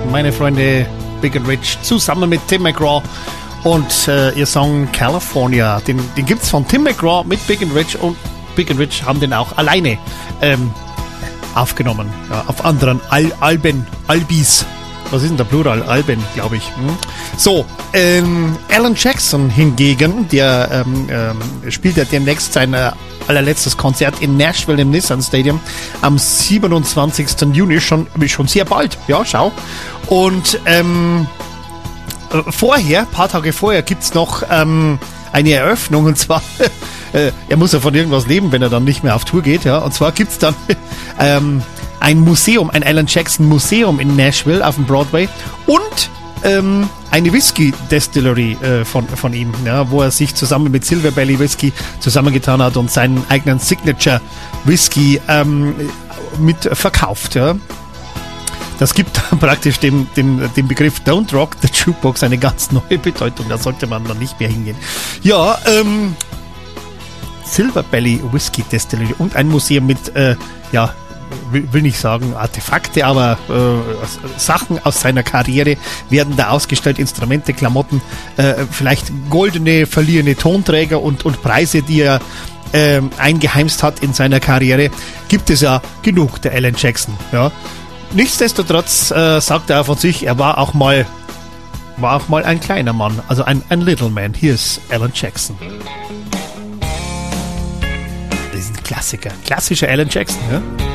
meine Freunde Big and Rich zusammen mit Tim McGraw und ihr Song California. Den gibt's von Tim McGraw mit Big and Rich, und Big and Rich haben den auch alleine aufgenommen, ja, auf anderen Alben, Albis. Was ist denn der Plural? Alben, glaube ich. So, Alan Jackson hingegen, der spielt ja demnächst sein allerletztes Konzert in Nashville im Nissan Stadium am 27. Juni, schon sehr bald. Ja, schau. Und ein paar Tage vorher gibt's noch eine Eröffnung, und zwar er muss ja von irgendwas leben, wenn er dann nicht mehr auf Tour geht, ja. Und zwar gibt's dann ein Museum, ein Alan Jackson Museum in Nashville auf dem Broadway und eine Whisky Distillery von ihm, ja, wo er sich zusammen mit Silver Belly Whisky zusammengetan hat und seinen eigenen Signature Whisky mit verkauft, ja. Das gibt praktisch dem Begriff Don't Rock the Jukebox eine ganz neue Bedeutung. Da sollte man dann nicht mehr hingehen. Ja, Silver Belly Whisky Distillery und ein Museum mit, will nicht sagen Artefakte, aber Sachen aus seiner Karriere werden da ausgestellt. Instrumente, Klamotten, vielleicht goldene, verliehene Tonträger und Preise, die er eingeheimst hat in seiner Karriere. Gibt es ja genug, der Alan Jackson, ja. Nichtsdestotrotz sagt er von sich, er war auch mal ein kleiner Mann, also ein Little Man. Hier ist Alan Jackson. Das ist ein Klassiker, klassischer Alan Jackson, ja.